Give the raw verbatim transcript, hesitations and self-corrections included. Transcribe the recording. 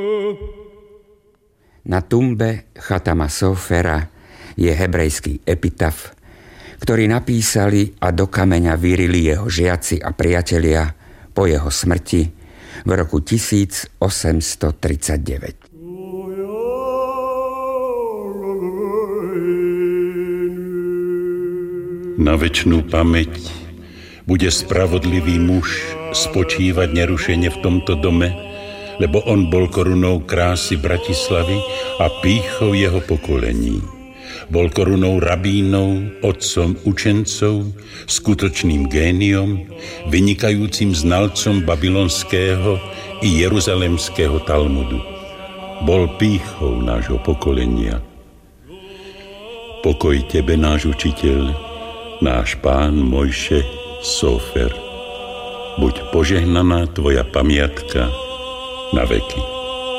Na tumbe Chatama Sofera je hebrejský epitaf, ktorý napísali a do kameňa vyrili jeho žiaci a priatelia po jeho smrti v roku tisíc osemsto tridsaťdeväť. Na večnú pamäť bude spravodlivý muž spočívať nerušene v tomto dome, lebo on bol korunou krásy Bratislavy a pýchou jeho pokolení. Bol korunou rabínov, otcom učencov, skutočným géniom, vynikajúcim znalcom babylonského i jeruzalemského Talmudu. Bol pýchou nášho pokolenia. Pokoj tebe, náš učiteľ, náš pán Mojše Sofer. Buď požehnaná tvoja pamiatka na veky.